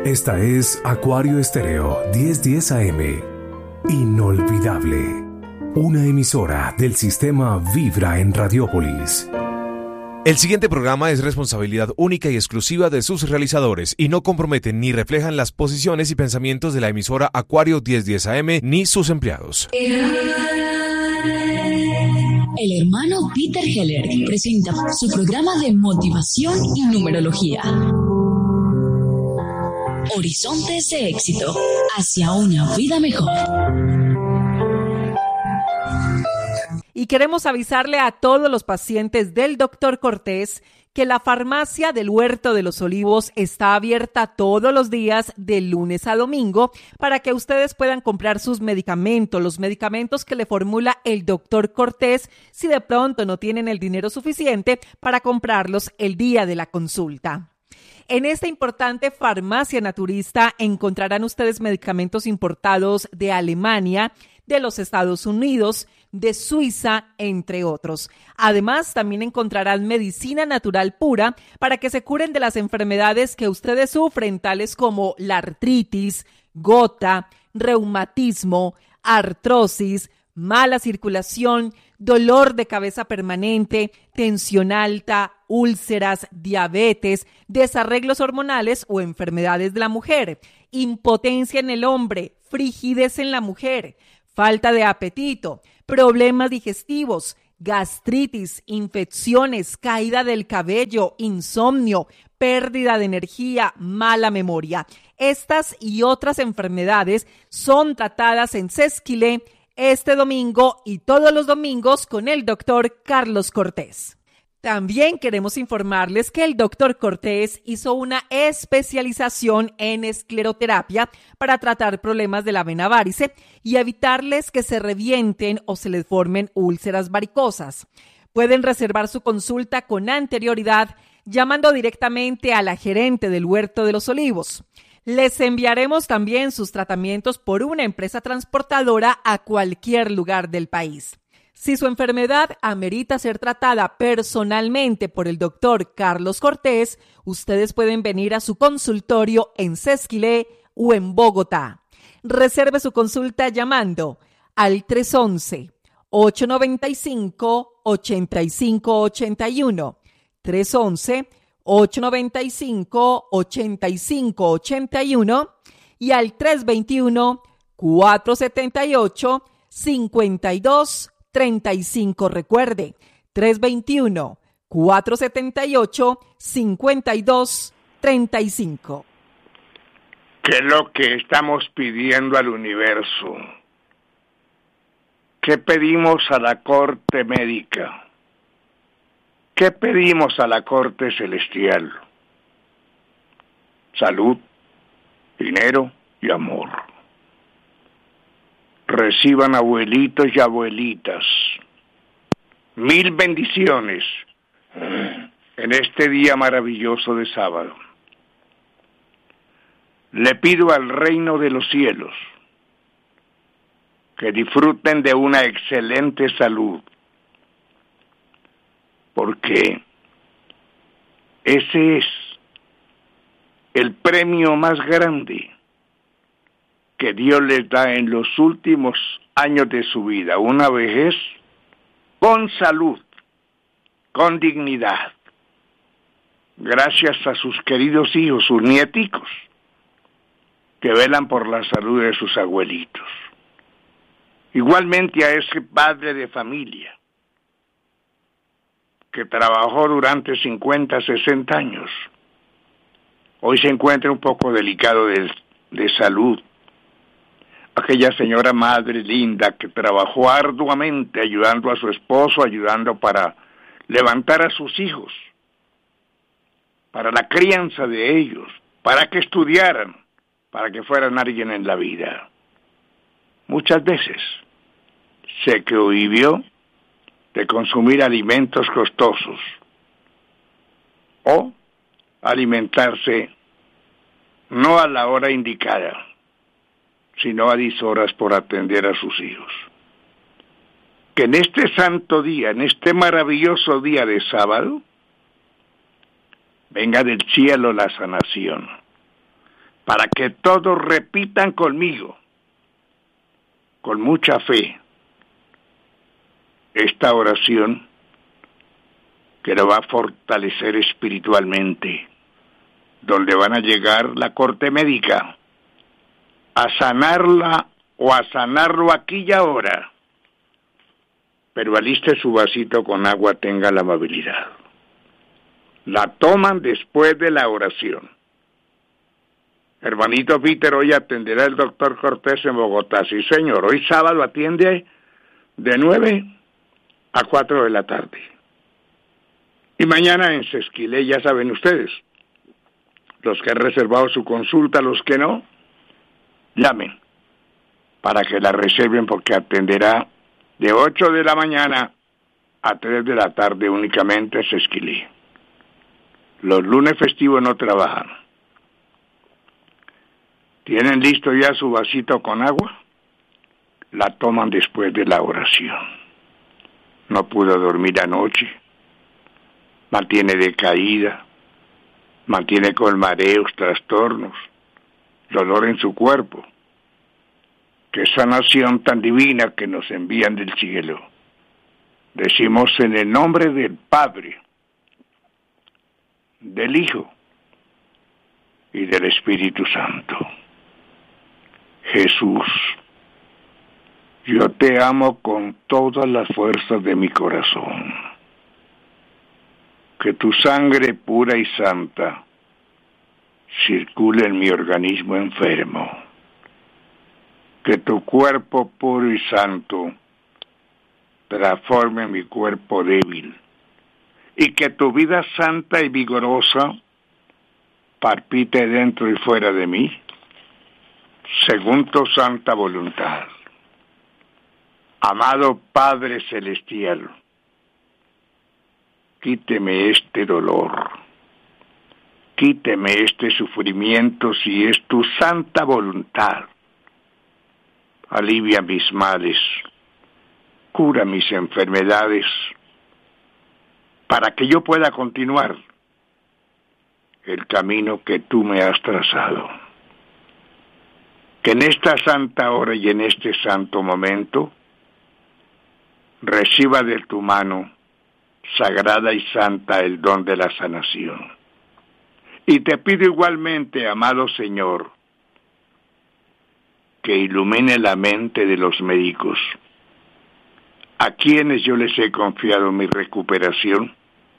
Esta es Acuario Estéreo 1010 AM. Inolvidable. Una emisora del sistema Vibra en Radiópolis. El siguiente programa es responsabilidad única y exclusiva de sus realizadores y no comprometen ni reflejan las posiciones y pensamientos de la emisora Acuario 1010 AM ni sus empleados. El hermano Peter Heller presenta su programa de motivación y numerología. Horizontes de éxito hacia una vida mejor. Y queremos avisarle a todos los pacientes del Dr. Cortés que la farmacia del Huerto de los Olivos está abierta todos los días de lunes a domingo para que ustedes puedan comprar sus medicamentos, los medicamentos que le formula el Dr. Cortés, si de pronto no tienen el dinero suficiente para comprarlos el día de la consulta. En esta importante farmacia naturista encontrarán ustedes medicamentos importados de Alemania, de los Estados Unidos, de Suiza, entre otros. Además, también encontrarán medicina natural pura para que se curen de las enfermedades que ustedes sufren, tales como la artritis, gota, reumatismo, artrosis, mala circulación, dolor de cabeza permanente, tensión alta, úlceras, diabetes, desarreglos hormonales o enfermedades de la mujer, impotencia en el hombre, frigidez en la mujer, falta de apetito, problemas digestivos, gastritis, infecciones, caída del cabello, insomnio, pérdida de energía, mala memoria. Estas y otras enfermedades son tratadas en Sesquilé este domingo y todos los domingos con el doctor Carlos Cortés. También queremos informarles que el Dr. Cortés hizo una especialización en escleroterapia para tratar problemas de la vena varice y evitarles que se revienten o se les formen úlceras varicosas. Pueden reservar su consulta con anterioridad llamando directamente a la gerente del Huerto de los Olivos. Les enviaremos también sus tratamientos por una empresa transportadora a cualquier lugar del país. Si su enfermedad amerita ser tratada personalmente por el doctor Carlos Cortés, ustedes pueden venir a su consultorio en Sesquilé o en Bogotá. Reserve su consulta llamando al 311-895-8581, 311-895-8581 y al 321-478-5235. Recuerde, 321-478-5235. ¿Qué es lo que estamos pidiendo al universo? ¿Qué pedimos a la corte médica? ¿Qué pedimos a la corte celestial? Salud, dinero y amor. Reciban abuelitos y abuelitas 1000 bendiciones en este día maravilloso de sábado. Le pido al reino de los cielos que disfruten de una excelente salud, porque ese es el premio más grande que Dios les da en los últimos años de su vida, una vejez con salud, con dignidad, gracias a sus queridos hijos, sus nieticos, que velan por la salud de sus abuelitos. Igualmente a ese padre de familia, que trabajó durante 50, 60 años, hoy se encuentra un poco delicado de salud. Aquella señora madre linda que trabajó arduamente ayudando a su esposo, ayudando para levantar a sus hijos, para la crianza de ellos, para que estudiaran, para que fueran alguien en la vida. Muchas veces se cohibió de consumir alimentos costosos o alimentarse no a la hora indicada, sino a dishoras por atender a sus hijos. Que en este santo día, en este maravilloso día de sábado, venga del cielo la sanación, para que todos repitan conmigo, con mucha fe, esta oración que lo va a fortalecer espiritualmente, donde van a llegar la corte médica a sanarla o a sanarlo aquí y ahora. Pero aliste su vasito con agua, tenga la amabilidad. La toman después de la oración. Hermanito Peter, hoy atenderá el doctor Cortés en Bogotá. Sí, señor, hoy sábado atiende de 9 a 4 de la tarde. Y mañana en Sesquilé, ya saben ustedes, los que han reservado su consulta, los que no, llamen para que la reserven, porque atenderá de 8 de la mañana a 3 de la tarde únicamente en Sesquilé. Los lunes festivos no trabajan. ¿Tienen listo ya su vasito con agua? La toman después de la oración. No pudo dormir anoche. Mantiene decaída. Mantiene con mareos, trastornos, dolor en su cuerpo. Qué sanación tan divina que nos envían del cielo. Decimos en el nombre del Padre, del Hijo y del Espíritu Santo. Jesús, yo te amo con todas las fuerzas de mi corazón. Que tu sangre pura y santa circule en mi organismo enfermo. Que tu cuerpo puro y santo transforme mi cuerpo débil. Y que tu vida santa y vigorosa palpite dentro y fuera de mí, según tu santa voluntad. Amado Padre Celestial, quíteme este dolor, quíteme este sufrimiento si es tu santa voluntad. Alivia mis males, cura mis enfermedades, para que yo pueda continuar el camino que tú me has trazado. Que en esta santa hora y en este santo momento reciba de tu mano sagrada y santa el don de la sanación. Y te pido igualmente, amado Señor, que ilumine la mente de los médicos, a quienes yo les he confiado mi recuperación,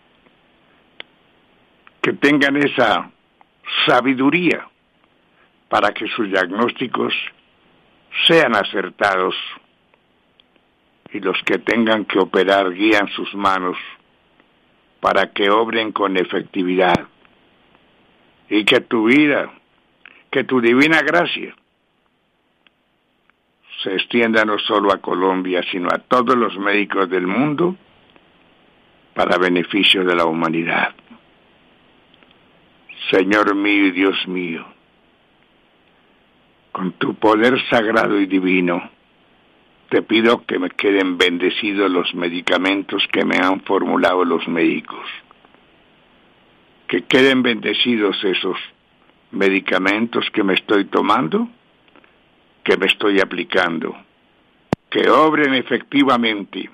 que tengan esa sabiduría para que sus diagnósticos sean acertados, y los que tengan que operar guían sus manos para que obren con efectividad, y que tu vida, que tu divina gracia se extienda no solo a Colombia, sino a todos los médicos del mundo, para beneficio de la humanidad. Señor mío y Dios mío, con tu poder sagrado y divino, te pido que me queden bendecidos los medicamentos que me han formulado los médicos. Que queden bendecidos esos medicamentos que me estoy tomando, que me estoy aplicando. Que obren efectivamente,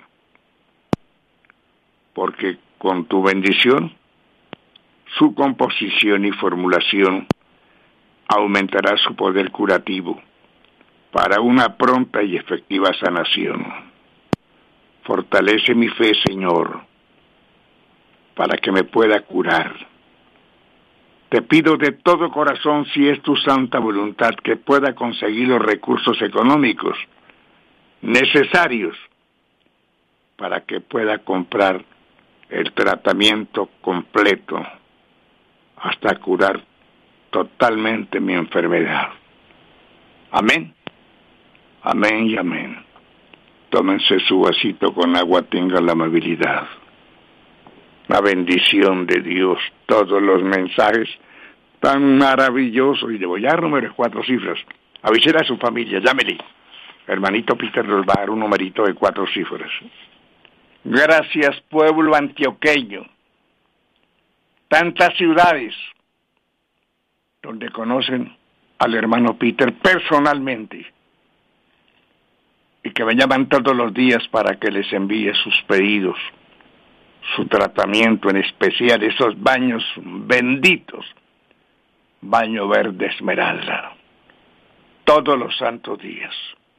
porque con tu bendición, su composición y formulación aumentará su poder curativo para una pronta y efectiva sanación. Fortalece mi fe, Señor, para que me pueda curar. Te pido de todo corazón, si es tu santa voluntad, que pueda conseguir los recursos económicos necesarios para que pueda comprar el tratamiento completo hasta curar totalmente mi enfermedad. Amén. Amén y amén. Tómense su vasito con agua, tengan la amabilidad. La bendición de Dios, todos los mensajes tan maravillosos. Y le voy a dar números 4 cifras. Avísele a su familia, llámele. Hermanito Peter nos va a dar un numerito de 4 cifras. Gracias, pueblo antioqueño. Tantas ciudades donde conocen al hermano Peter personalmente y que me llaman todos los días para que les envíe sus pedidos, su tratamiento, en especial esos baños benditos, baño verde esmeralda, todos los santos días.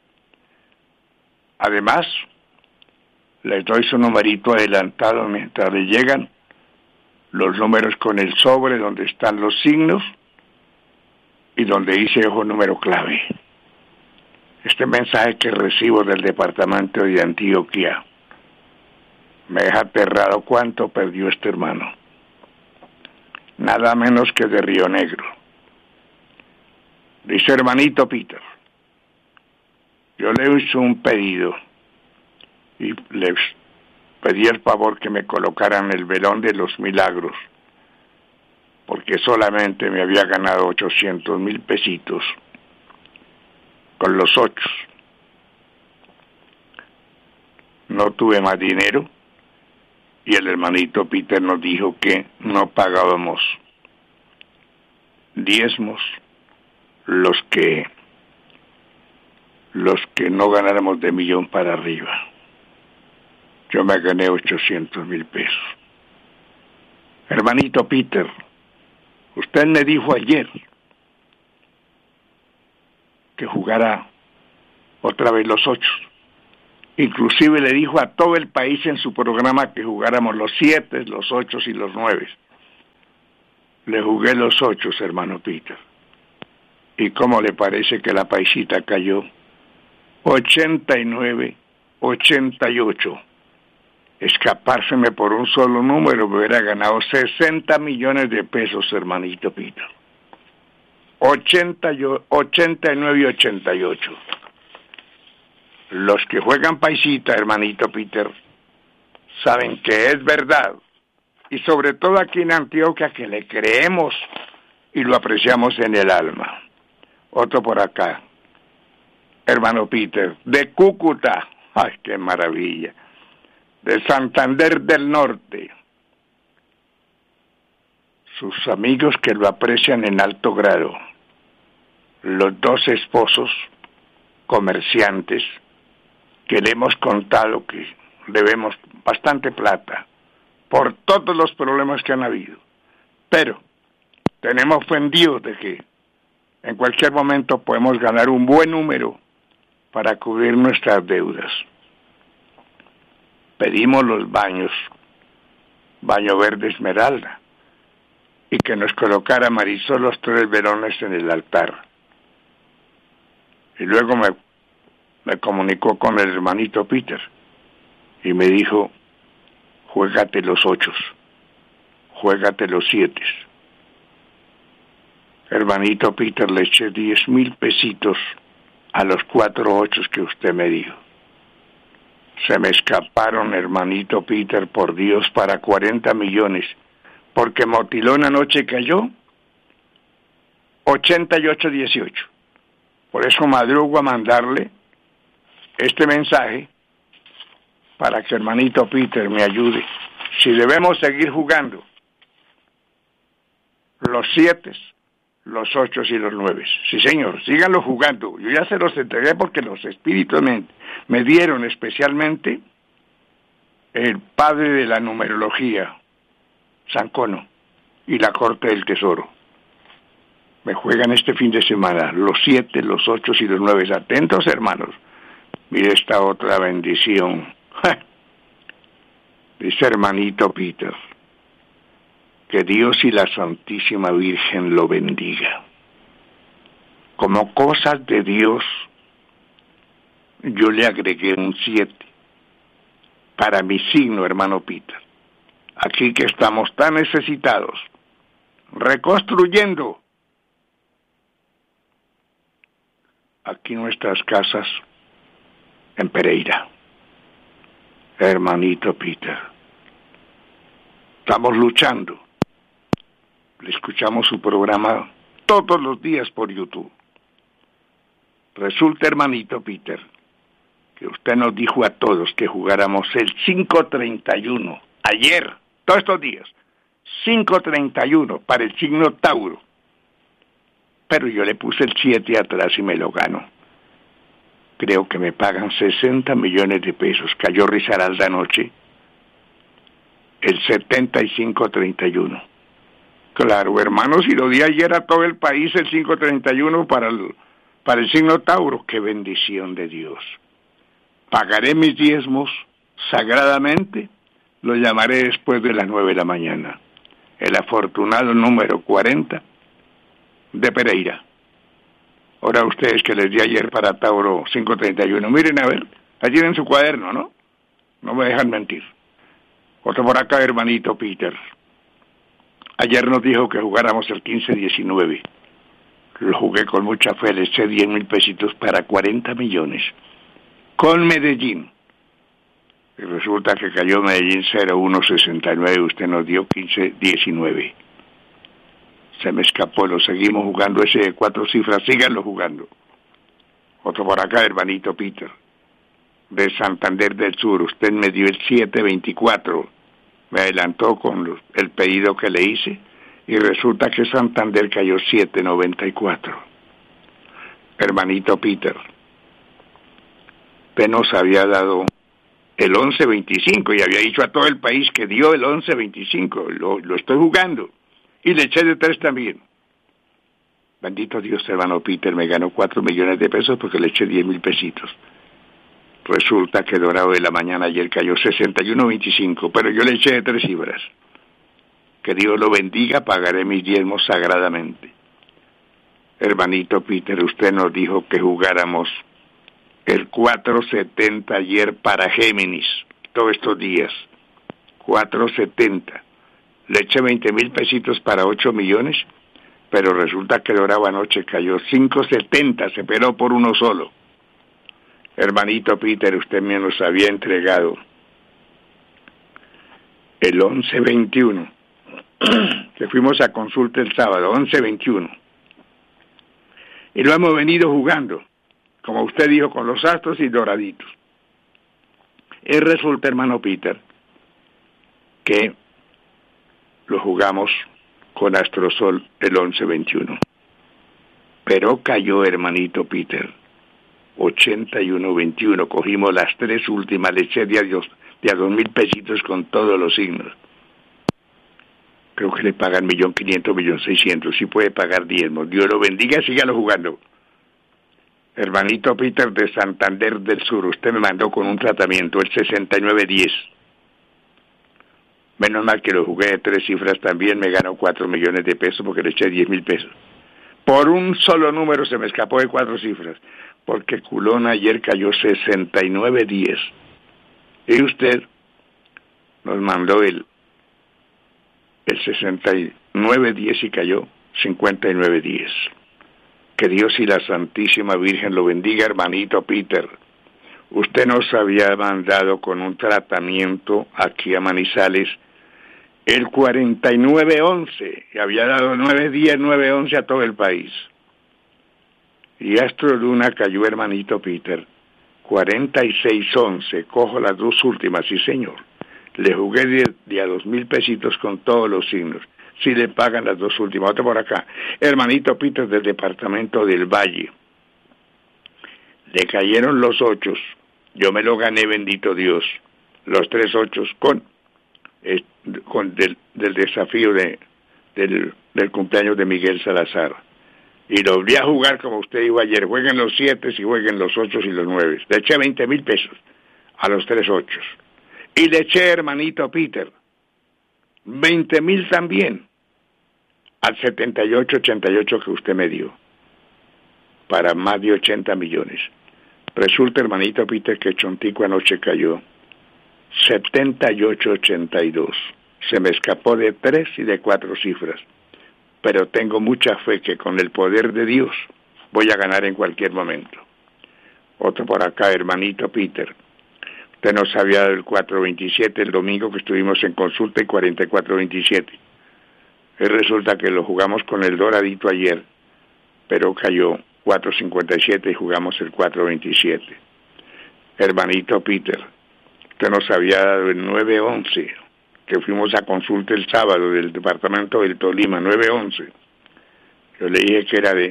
Además, les doy su numerito adelantado mientras le llegan los números con el sobre donde están los signos y donde dice ojo número clave. Este mensaje que recibo del departamento de Antioquia me deja aterrado. ¿Cuánto perdió este hermano? Nada menos que de Río Negro. Dice: hermanito Peter, yo le hice un pedido y les pedí el favor que me colocaran el velón de los milagros, porque solamente me había ganado 800,000 pesitos con los 8. No tuve más dinero y el hermanito Peter nos dijo que no pagábamos diezmos los que no ganáramos de 1,000,000 para arriba. Yo me gané 800,000 pesos. Hermanito Peter, usted me dijo ayer que jugara otra vez los 8. Inclusive le dijo a todo el país en su programa que jugáramos los 7, los 8 y los 9. Le jugué los 8, hermano Peter. ¿Y cómo le parece que la paisita cayó? 89-88. Escapárseme por un solo número me hubiera ganado 60 millones de pesos, hermanito Peter. 89-88. Los que juegan paisita, hermanito Peter, saben que es verdad. Y sobre todo aquí en Antioquia, que le creemos y lo apreciamos en el alma. Otro por acá. Hermano Peter, de Cúcuta. ¡Ay, qué maravilla! De Santander del Norte. Sus amigos que lo aprecian en alto grado. Los 2 esposos comerciantes que le hemos contado que debemos bastante plata por todos los problemas que han habido. Pero tenemos fe en Dios de que en cualquier momento podemos ganar un buen número para cubrir nuestras deudas. Pedimos los baños, baño verde esmeralda, y que nos colocara Marisol los 3 velones en el altar. Y luego me comunicó con el hermanito Peter y me dijo: juégate los 8, juégate los 7. Hermanito Peter, le eché 10,000 pesitos a los 4 8 que usted me dijo. Se me escaparon, hermanito Peter, por Dios, para 40 millones, porque Motilón anoche cayó 88-18. Por eso madrugo a mandarle este mensaje para que hermanito Peter me ayude. Si debemos seguir jugando los 7, los 8 y los 9. Sí, señor, síganlo jugando. Yo ya se los entregué porque los espíritus me dieron, especialmente el padre de la numerología, Sancono, y la Corte del Tesoro. Me juegan este fin de semana los 7, los 8 y los 9. Atentos, hermanos. Mire esta otra bendición. Dice hermanito Peter: que Dios y la Santísima Virgen lo bendiga. Como cosas de Dios, yo le agregué un 7 para mi signo, hermano Peter. Aquí que estamos tan necesitados, reconstruyendo aquí nuestras casas en Pereira. Hermanito Peter, estamos luchando. Le escuchamos su programa todos los días por YouTube. Resulta, hermanito Peter, que usted nos dijo a todos que jugáramos el 531, ayer, todos estos días, 531 para el signo Tauro. pero yo le puse el 7 atrás y me lo gano. Creo que me pagan 60 millones de pesos. Cayó Risaralda anoche, el 75-31. Claro, hermano, si lo di ayer a todo el país, el 5-31 para el signo Tauro. ¡Qué bendición de Dios! Pagaré mis diezmos sagradamente, lo llamaré después de las 9 de la mañana. El afortunado número 40 de Pereira. Ahora ustedes que les di ayer para Tauro 5-31, miren a ver, allí en su cuaderno, ¿no? No me dejan mentir. Otro por acá, hermanito Peter. Ayer nos dijo que jugáramos el 15-19. Lo jugué con mucha fe, le eché 10,000 pesitos para 40 millones. Con Medellín. Y resulta que cayó Medellín 0-1-69, usted nos dio 15-19. Se me escapó, lo seguimos jugando ese de 4 cifras, síganlo jugando. Otro por acá, hermanito Peter, de Santander del Sur, usted me dio el 7-24, me adelantó con el pedido que le hice, y resulta que Santander cayó 7-94. Hermanito Peter, usted nos había dado el 11-25 y había dicho a todo el país que dio el 11-25, lo estoy jugando. Y le eché de 3 también. Bendito Dios, hermano Peter, me ganó 4 millones de pesos porque le eché 10,000 pesitos. Resulta que Dorado de la Mañana ayer cayó 61-25, pero yo le eché de 3 cifras. Que Dios lo bendiga, pagaré mis diezmos sagradamente. Hermanito Peter, usted nos dijo que jugáramos el 4.70 ayer para Géminis, todos estos días. 4.70. Le eché 20,000 pesitos para 8 millones, pero resulta que Dorado anoche cayó 5.70, se peló por uno solo. Hermanito Peter, usted me nos había entregado el 11-21, que fuimos a consulta el sábado, 11-21. Y lo hemos venido jugando, como usted dijo, con los astros y doraditos. Y resulta, hermano Peter, que lo jugamos con Astrosol el 11-21. Pero cayó, hermanito Peter, 81-21. Cogimos las 3 últimas, le eché de a 2,000 pesitos con todos los signos. Creo que le pagan 1.500.000, 1.600.000. Sí puede pagar diezmos. Dios lo bendiga, sígalo jugando. Hermanito Peter de Santander del Sur, usted me mandó con un tratamiento, el 69-10. Menos mal que lo jugué de 3 cifras también, me ganó 4 millones de pesos porque le eché 10,000 pesos. Por un solo número se me escapó de 4 cifras, porque Culón ayer cayó 69-10. Y usted nos mandó el 69-10 y cayó 59-10. Que Dios y la Santísima Virgen lo bendiga, hermanito Peter. Usted nos había mandado con un tratamiento aquí a Manizales el 49-11, y había dado 9-10, 9-11 a todo el país. Y Astro Luna cayó, hermanito Peter, 46-11, cojo las 2 últimas, sí señor. Le jugué de a 2,000 pesitos con todos los signos. Si le pagan las 2 últimas. Otra por acá. Hermanito Peter del departamento del Valle. Le cayeron los 8. Yo me lo gané, bendito Dios. Los 3 8 con del desafío del cumpleaños de Miguel Salazar. Y lo volví a jugar como usted dijo ayer. Jueguen los 7 y jueguen los 8 y los 9. Le eché 20,000 pesos a los 3 8. Y le eché, hermanito Peter, 20,000 también al 78-88 que usted me dio, para más de 80 millones. Resulta, hermanito Peter, que Chontico anoche cayó 78-82. Se me escapó de 3 y de 4 cifras, pero tengo mucha fe que con el poder de Dios voy a ganar en cualquier momento. Otro por acá, hermanito Peter. Usted nos había dado el 4.27 el domingo que estuvimos en consulta y 44.27. Y resulta que lo jugamos con el doradito ayer, pero cayó 4.57 y jugamos el 4.27. Hermanito Peter, usted nos había dado el 9.11, que fuimos a consulta el sábado del departamento del Tolima, 9.11. Yo le dije que era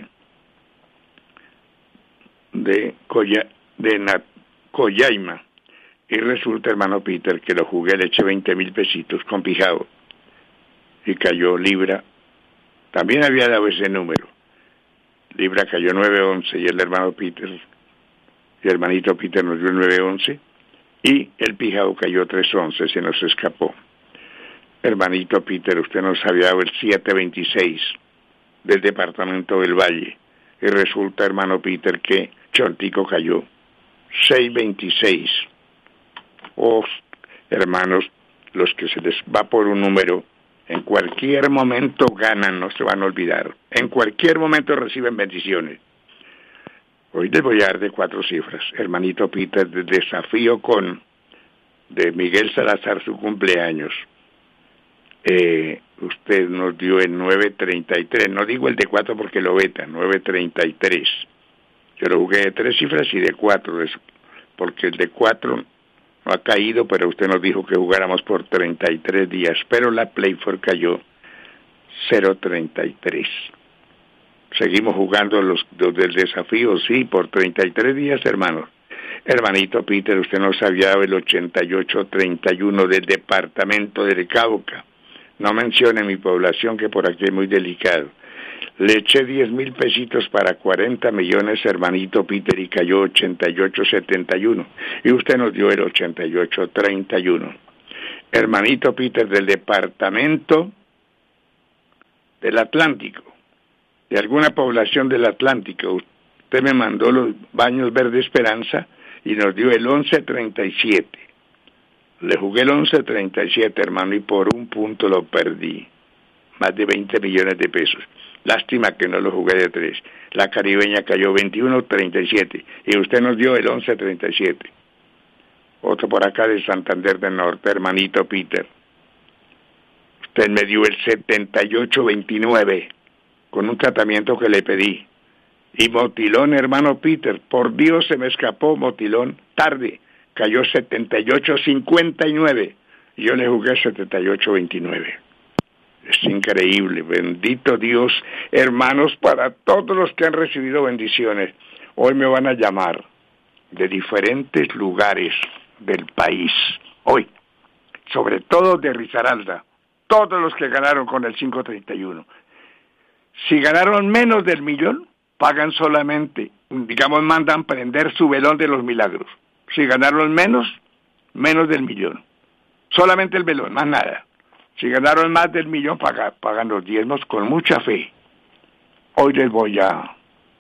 de Coyaima. Y resulta, hermano Peter, que lo jugué, le eché 20,000 pesitos con pijado. Y cayó Libra. También había dado ese número. Libra cayó 9.11 y el hermanito Peter nos dio 9.11 y el pijado cayó 3.11, se nos escapó. Hermanito Peter, usted nos había dado el 7.26 del departamento del Valle y resulta, hermano Peter, que Chontico cayó 6.26. Oh, hermanos, los que se les va por un número, en cualquier momento ganan, no se van a olvidar. En cualquier momento reciben bendiciones. Hoy les voy a dar de 4 cifras. Hermanito Peter, de desafío de Miguel Salazar, su cumpleaños. Usted nos dio el 9.33. No digo el de 4 porque lo veta, 9.33. Yo lo jugué de 3 cifras y de 4, porque el de 4... no ha caído, pero usted nos dijo que jugáramos por 33 días, pero la Playfor cayó 0.33. Seguimos jugando los del desafío, sí, por 33 días, hermanos. Hermanito Peter, usted nos había dado el 88.31 del departamento del Cauca. No mencione mi población, que por aquí es muy delicado. Le eché 10,000 pesitos para 40 millones, hermanito Peter, y cayó 88.71. Y usted nos dio el 88.31. Hermanito Peter, del departamento del Atlántico, de alguna población del Atlántico, usted me mandó los Baños Verde Esperanza y nos dio el 11.37. Le jugué el 11.37, hermano, y por un punto lo perdí. Más de 20 millones de pesos. Lástima que no lo jugué de 3. La caribeña cayó 21.37 y usted nos dio el 11.37. Otro por acá de Santander del Norte, hermanito Peter. Usted me dio el 78.29 con un tratamiento que le pedí. Y Motilón, hermano Peter, por Dios se me escapó Motilón tarde. Cayó 78.59 y yo le jugué 78.29. Es increíble, bendito Dios, hermanos, para todos los que han recibido bendiciones. Hoy me van a llamar de diferentes lugares del país, hoy, sobre todo de Risaralda, todos los que ganaron con el 531. Si ganaron menos del millón, pagan solamente, digamos, mandan prender su velón de los milagros. Si ganaron menos del millón, solamente el velón, más nada. Si ganaron más del millón, pagan los diezmos con mucha fe. Hoy les voy a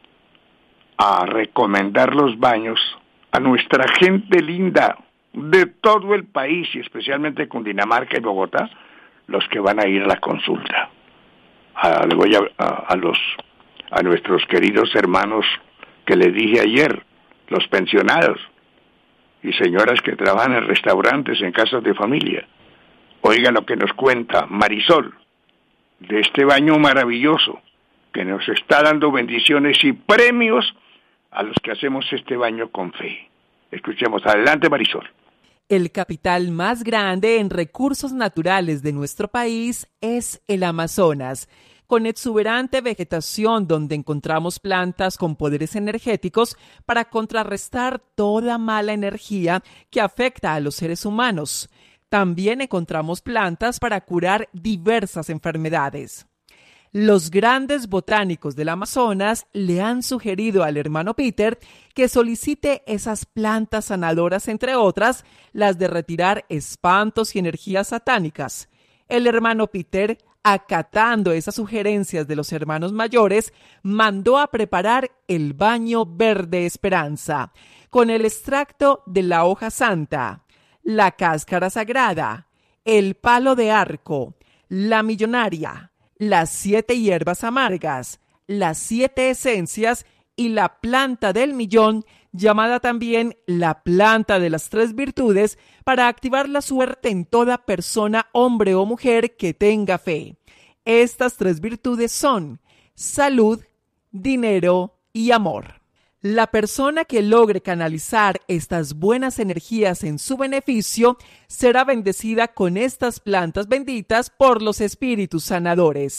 recomendar los baños a nuestra gente linda de todo el país y especialmente Cundinamarca y Bogotá, los que van a ir a la consulta. Les voy a nuestros queridos hermanos que les dije ayer, los pensionados y señoras que trabajan en restaurantes, en casas de familia. Oiga lo que nos cuenta Marisol de este baño maravilloso que nos está dando bendiciones y premios a los que hacemos este baño con fe. Escuchemos. Adelante, Marisol. El capital más grande en recursos naturales de nuestro país es el Amazonas, con exuberante vegetación donde encontramos plantas con poderes energéticos para contrarrestar toda mala energía que afecta a los seres humanos. También encontramos plantas para curar diversas enfermedades. Los grandes botánicos del Amazonas le han sugerido al hermano Peter que solicite esas plantas sanadoras, entre otras, las de retirar espantos y energías satánicas. El hermano Peter, acatando esas sugerencias de los hermanos mayores, mandó a preparar el baño verde esperanza, con el extracto de la hoja santa, la cáscara sagrada, el palo de arco, la millonaria, las 7 hierbas amargas, las 7 esencias y la planta del millón, llamada también la planta de las 3 virtudes, para activar la suerte en toda persona, hombre o mujer que tenga fe. Estas 3 virtudes son salud, dinero y amor. La persona que logre canalizar estas buenas energías en su beneficio será bendecida con estas plantas benditas por los espíritus sanadores.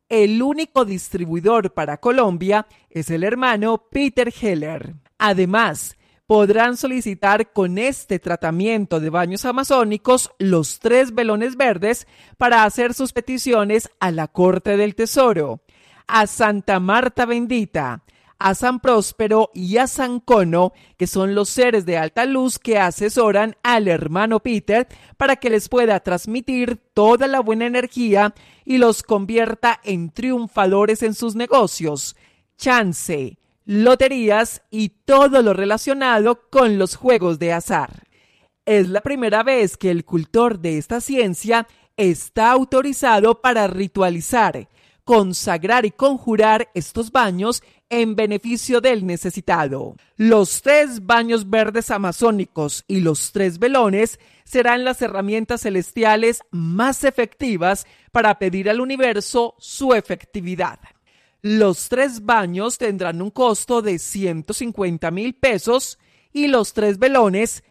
el único distribuidor para Colombia es el hermano Peter Heller. Además, podrán solicitar con este tratamiento de baños amazónicos los 3 velones verdes para hacer sus peticiones a la Corte del Tesoro, a Santa Marta Bendita, a San Próspero y a San Cono, que son los seres de alta luz que asesoran al hermano Peter para que les pueda transmitir toda la buena energía y los convierta en triunfadores en sus negocios, chance, loterías y todo lo relacionado con los juegos de azar. Es la primera vez que el cultor de esta ciencia está autorizado para ritualizar, consagrar y conjurar estos baños en beneficio del necesitado. Los 3 baños verdes amazónicos y los 3 velones serán las herramientas celestiales más efectivas para pedir al universo su efectividad. Los 3 baños tendrán un costo de 150,000 pesos y los 3 velones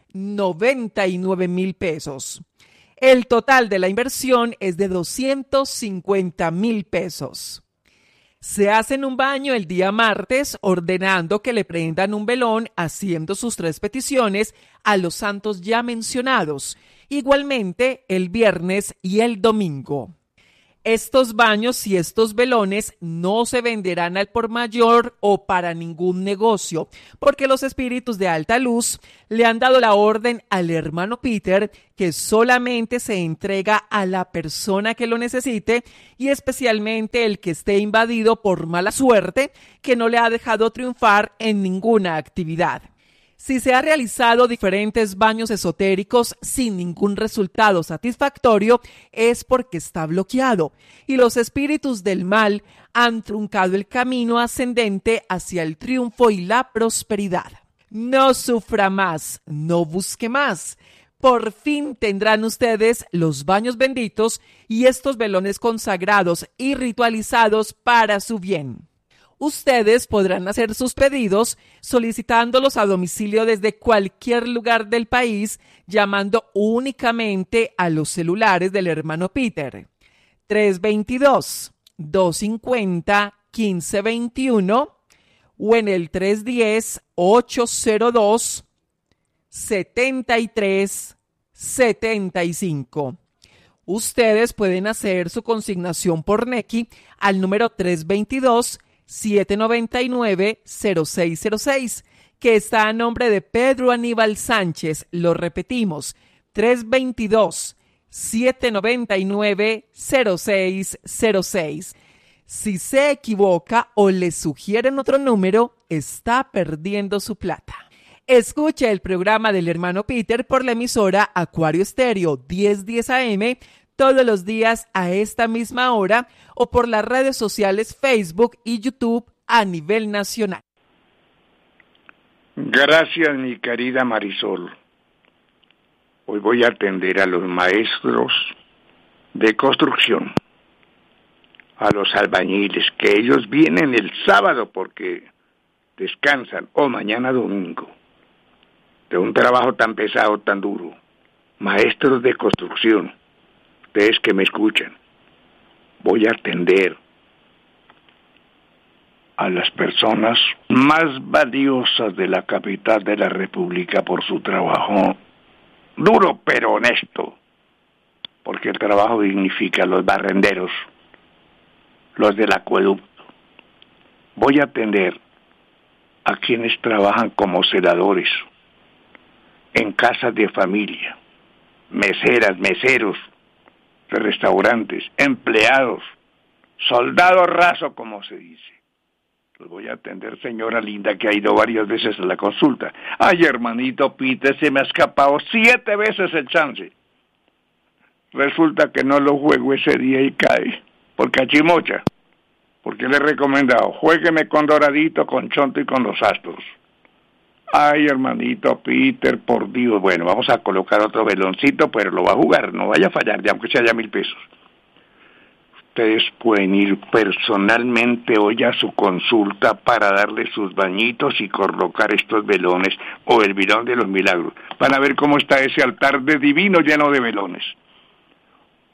99,000 pesos. El total de la inversión es de 250,000 pesos. Se hacen un baño el día martes ordenando que le prendan un velón haciendo sus 3 peticiones a los santos ya mencionados, igualmente el viernes y el domingo. Estos baños y estos velones no se venderán al por mayor o para ningún negocio, porque los espíritus de alta luz le han dado la orden al hermano Peter que solamente se entrega a la persona que lo necesite y especialmente el que esté invadido por mala suerte que no le ha dejado triunfar en ninguna actividad. Si se ha realizado diferentes baños esotéricos sin ningún resultado satisfactorio, es porque está bloqueado y los espíritus del mal han truncado el camino ascendente hacia el triunfo y la prosperidad. No sufra más, no busque más. Por fin tendrán ustedes los baños benditos y estos velones consagrados y ritualizados para su bien. Ustedes podrán hacer sus pedidos solicitándolos a domicilio desde cualquier lugar del país, llamando únicamente a los celulares del hermano Peter. 322-250-1521 o en el 310-802-7375. Ustedes pueden hacer su consignación por Nequi al número 322-799-0606, que está a nombre de Pedro Aníbal Sánchez. Lo repetimos, 322-799-0606. Si se equivoca o le sugieren otro número, está perdiendo su plata. Escuche el programa del hermano Peter por la emisora Acuario Estéreo 1010 AM todos los días a esta misma hora o por las redes sociales Facebook y YouTube a nivel nacional. Gracias, mi querida Marisol. Hoy voy a atender a los maestros de construcción, a los albañiles, que ellos vienen el sábado porque descansan, o mañana domingo, de un trabajo tan pesado, tan duro. Maestros de construcción, ustedes que me escuchan, voy a atender a las personas más valiosas de la capital de la República por su trabajo duro pero honesto, porque el trabajo dignifica a los barrenderos, los del acueducto. Voy a atender a quienes trabajan como celadores, en casas de familia, meseras, meseros de restaurantes, empleados, soldado raso, como se dice. Los voy a atender, señora linda, que ha ido varias veces a la consulta. Ay, hermanito Peter, se me ha escapado 7 veces el chance. Resulta que no lo juego ese día y cae, por cachimocha. Porque le he recomendado, juégueme con Doradito, con Chonto y con los Astros. Ay, hermanito Peter, por Dios. Bueno, vamos a colocar otro veloncito, pero lo va a jugar, no vaya a fallar, ya aunque sea ya 1,000 pesos. Ustedes pueden ir personalmente hoy a su consulta para darle sus bañitos y colocar estos velones, o el velón de los milagros, para ver cómo está ese altar de divino lleno de velones.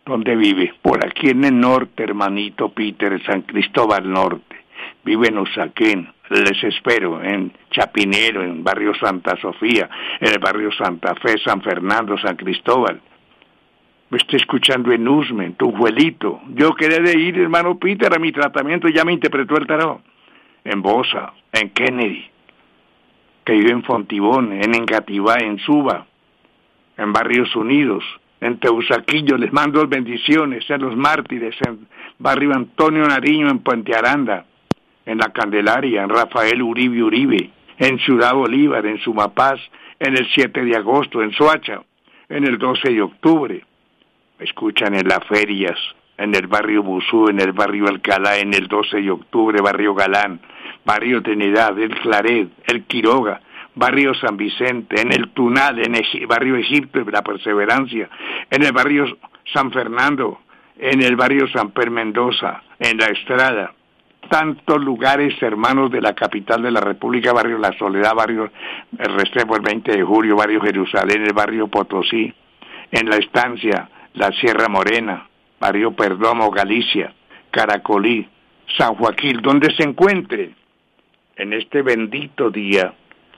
¿Dónde vive? Por aquí en el norte, hermanito Peter, San Cristóbal Norte. Vive en Usaquén. Les espero en Chapinero, en barrio Santa Sofía, en el barrio Santa Fe, San Fernando, San Cristóbal. Me estoy escuchando en Usme, en Tujuelito. Yo quería de ir, hermano Peter, a mi tratamiento, ya me interpretó el tarot. En Bosa, en Kennedy, que vive en Fontibón, en Engativá, en Suba, en Barrios Unidos, en Teusaquillo. Les mando bendiciones a los mártires, en barrio Antonio Nariño, en Puente Aranda, en La Candelaria, en Rafael Uribe, en Ciudad Bolívar, en Sumapaz, en el 7 de agosto, en Soacha, en el 12 de octubre. Me escuchan en las ferias, en el barrio Busú, en el barrio Alcalá, en el 12 de octubre, barrio Galán, barrio Trinidad, el Claret, el Quiroga, barrio San Vicente, en el Tunal, en el barrio Egipto, la Perseverancia, en el barrio San Fernando, en el barrio San Per Mendoza, en La Estrada. Tantos lugares, hermanos, de la capital de la República, barrio La Soledad, barrio El Restrepo, el 20 de julio, barrio Jerusalén, el barrio Potosí, en La Estancia, la Sierra Morena, barrio Perdomo, Galicia, Caracolí, San Joaquín, donde se encuentre en este bendito día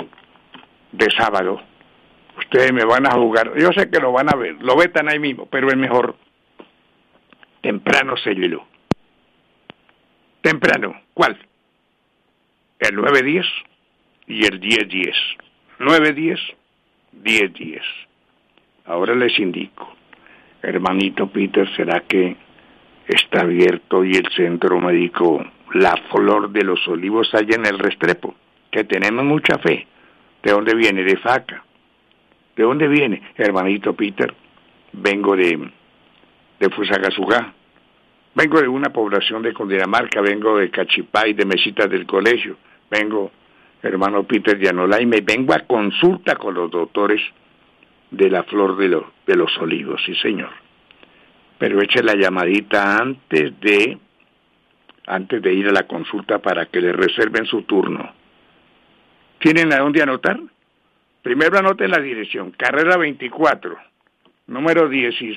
de sábado. Ustedes me van a jugar, yo sé que lo van a ver, lo vetan ahí mismo, pero es mejor temprano séllelo. Temprano, ¿cuál? El 9-10 y el 10-10. 9-10, 10-10. Ahora les indico, hermanito Peter, ¿será que está abierto y el centro médico La Flor de los Olivos allá en el Restrepo? Que tenemos mucha fe. ¿De dónde viene? De Faca. ¿De dónde viene? Hermanito Peter, vengo de Fusagasugá. Vengo de una población de Cundinamarca, vengo de Cachipay, de Mesitas del Colegio, vengo, hermano Peter, de Anolaime, vengo a consulta con los doctores de La Flor de los Olivos, sí señor. Pero eche la llamadita antes de ir a la consulta para que le reserven su turno. ¿Tienen a dónde anotar? Primero anoten la dirección, carrera 24. Número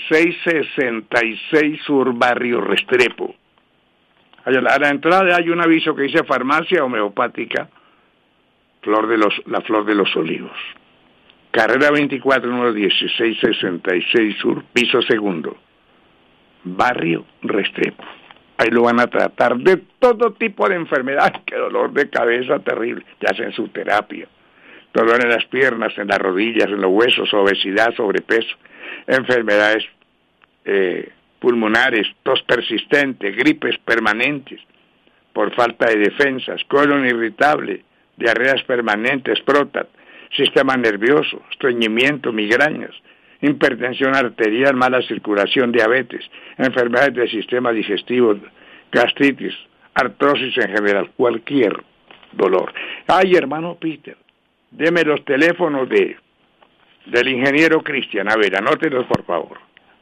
1666 Sur, barrio Restrepo. A la entrada hay un aviso que dice farmacia homeopática, La Flor de los Olivos. Carrera 24, número 1666 Sur, piso segundo, barrio Restrepo. Ahí lo van a tratar de todo tipo de enfermedades, que dolor de cabeza terrible, ya hacen su terapia. Dolor en las piernas, en las rodillas, en los huesos, obesidad, sobrepeso, enfermedades pulmonares, tos persistente, gripes permanentes por falta de defensas, colon irritable, diarreas permanentes, próstata, sistema nervioso, estreñimiento, migrañas, hipertensión arterial, mala circulación, diabetes, enfermedades del sistema digestivo, gastritis, artrosis en general, cualquier dolor. Ay, hermano Peter, deme los teléfonos del ingeniero Cristian. A ver, anótelos por favor.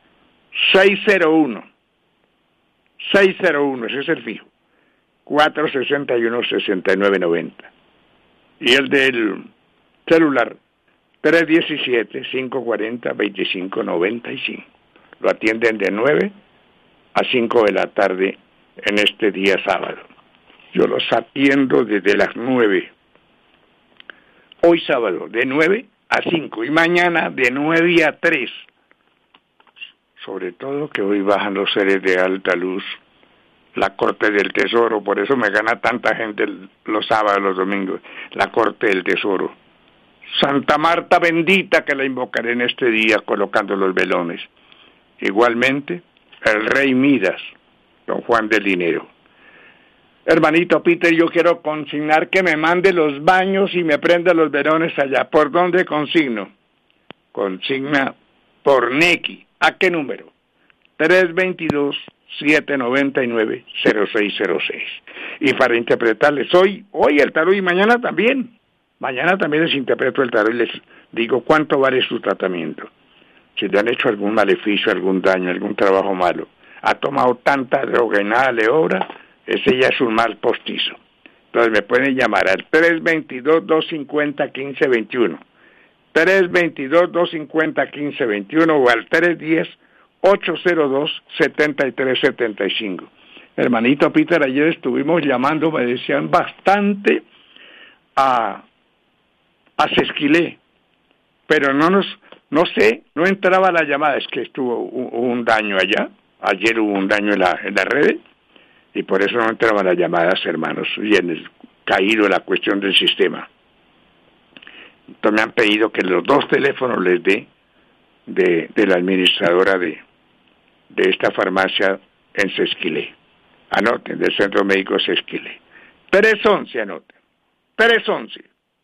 601, ese es el fijo, 461-6990. Y el del celular, 317-540-2595. Lo atienden de 9 a 5 de la tarde en este día sábado. Yo los atiendo desde las 9. Hoy sábado, de 9 a 5. Y mañana, de 9 a 3. Sobre todo que hoy bajan los seres de alta luz, la Corte del Tesoro. Por eso me gana tanta gente los sábados, los domingos. La Corte del Tesoro. Santa Marta bendita, que la invocaré en este día colocando los velones. Igualmente, el Rey Midas, don Juan del Dinero. Hermanito Peter, yo quiero consignar que me mande los baños y me prenda los velones allá. ¿Por dónde consigno? Consigna por Nequi. ¿A qué número? 322-799-0606. Y para interpretarles hoy el tarot y mañana también. Mañana también les interpreto el tarot y les digo cuánto vale su tratamiento. Si le han hecho algún maleficio, algún daño, algún trabajo malo, ha tomado tanta droga y nada le obra, ese ya es un mal postizo. Entonces me pueden llamar al 322-250-1521. 322-250-1521 o al 802-7375. Hermanito Peter, ayer estuvimos llamando, me decían bastante a Sesquilé, pero no entraba la llamada. Es que hubo un daño allá, ayer hubo un daño en la red, y por eso no entraban las llamadas, hermanos, y en el caído la cuestión del sistema. Entonces me han pedido que los 2 teléfonos les dé de la administradora de esta farmacia en Sesquilé. Anoten, del Centro Médico Sesquilé. 311, anoten. 311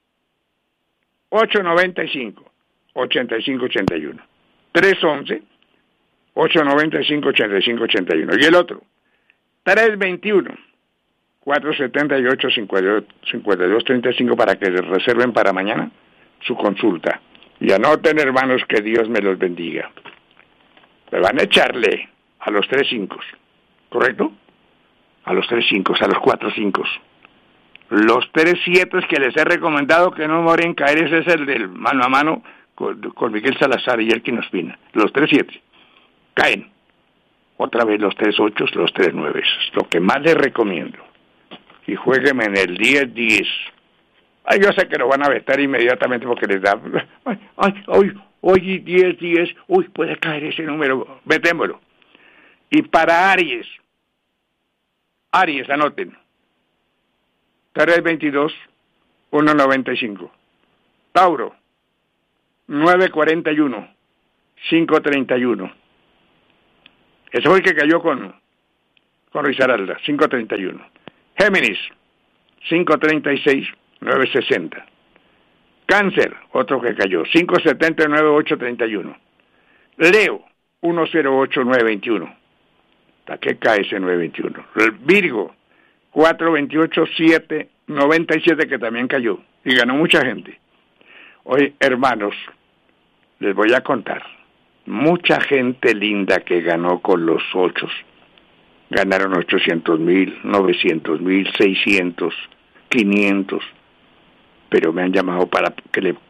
895 8581. 311 895 8581. Y el otro 321 478 5235 para que les reserven para mañana su consulta. Y anoten, hermanos, que Dios me los bendiga. Me van a echarle a los 3 5, ¿correcto? A los 3 5, a los 4 5. Los 3 7 que les he recomendado que no moren caer, ese es el del mano a mano con Miguel Salazar y Elkin Ospina. Los 3 7 caen. Otra vez los 3 8, los 3 9. Es lo que más les recomiendo. Y jueguenme en el 10-10. Ay, yo sé que lo van a vetar inmediatamente porque les da... Hoy 10-10. Uy, puede caer ese número. Vetémoslo. Y para Aries, anoten. 322-195. Tauro, 941-531. Ese fue el que cayó con Risaralda, 531. Géminis, 536-960. Cáncer, otro que cayó, 570-9831. Leo, 108-921. ¿Hasta qué cae ese 921? Virgo, 428-797, que también cayó y ganó mucha gente. Hoy, hermanos, les voy a contar. Mucha gente linda que ganó con los 8. Ganaron 800,000, 900,000, 600, 500. Pero me han llamado para que le